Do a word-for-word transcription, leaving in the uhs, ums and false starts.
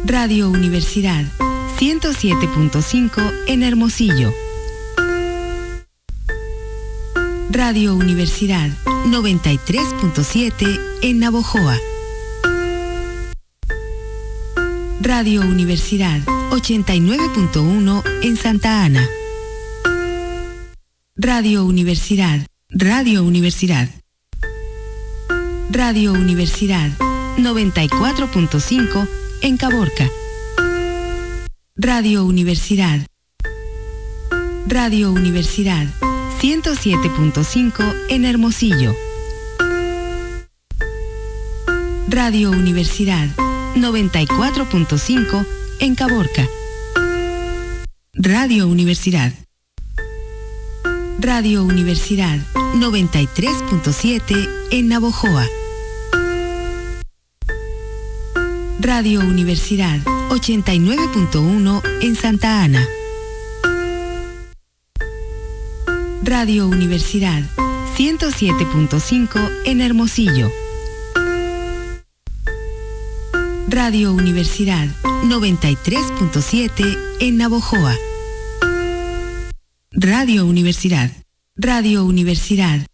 Radio Universidad ciento siete punto cinco en Hermosillo. Radio Universidad noventa y tres punto siete en Navojoa. Radio Universidad ochenta y nueve punto uno en Santa Ana. Radio Universidad, Radio Universidad. Radio Universidad noventa y cuatro punto cinco en Caborca. Radio Universidad. Radio Universidad ciento siete punto cinco en Hermosillo. Radio Universidad noventa y cuatro punto cinco en Caborca. Radio Universidad. Radio Universidad noventa y tres punto siete en Navojoa. Radio Universidad ochenta y nueve punto uno en Santa Ana. Radio Universidad ciento siete punto cinco en Hermosillo. Radio Universidad noventa y tres punto siete en Navojoa. Radio Universidad. Radio Universidad